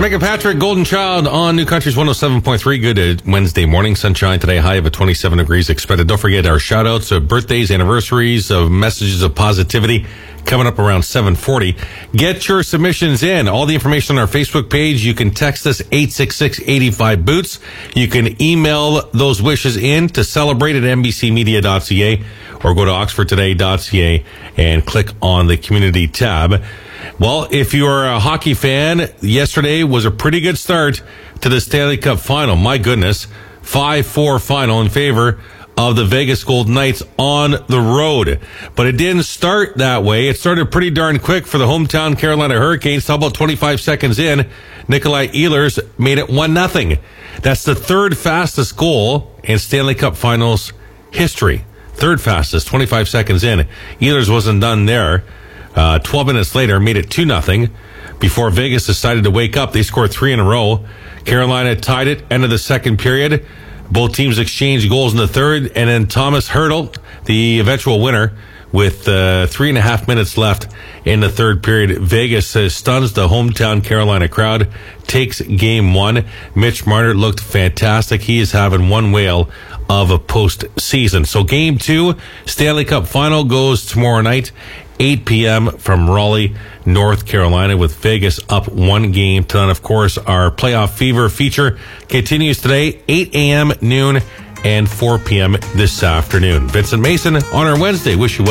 Megan Patrick, Golden Child on New Country's 107.3. Good Wednesday morning. Sunshine today, high of 27 degrees expected. Don't forget our shout outs of birthdays, anniversaries, of messages of positivity coming up around 7:40. Get your submissions in. All the information on our Facebook page. You can text us 866-85-BOOTS. You can email those wishes in to celebrate at nbcmedia.ca or go to oxfordtoday.ca and click on the community tab. Well, if you're a hockey fan, yesterday was a pretty good start to the Stanley Cup final. My goodness, 5-4 final in favor of the Vegas Golden Knights on the road. But it didn't start that way. It started pretty darn quick for the hometown Carolina Hurricanes. How about 25 seconds in, Nikolai Ehlers made it 1-0. That's the third fastest goal in Stanley Cup Finals history. Third fastest, 25 seconds in. Ehlers wasn't done there. 12 minutes later, made it 2-0. Before Vegas decided to wake up, they scored 3 in a row. Carolina tied it, end of the second period. Both teams exchanged goals in the third, and then Thomas Hertl, the eventual winner, with 3.5 minutes left in the third period. Vegas stuns the hometown Carolina crowd, takes game one. Mitch Marner looked fantastic. He is having one whale of a postseason. So game two, Stanley Cup final, goes tomorrow night, 8 p.m. from Raleigh, North Carolina, with Vegas up 1 game to none. Of course, our Playoff Fever feature continues today, 8 a.m., noon, and 4 p.m. this afternoon. Vincent Mason on our Wednesday. Wish you well.